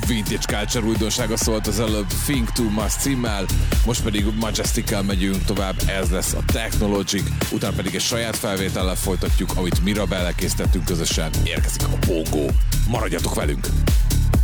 Vintage Culture újdonsága szólt az előbb Think Too Much címmel, most pedig Majestic-kel megyünk tovább, ez lesz a Technologic, utána pedig egy saját felvétellel folytatjuk, amit Mirabellel készítettünk közösen, érkezik a Bongo. Maradjatok velünk!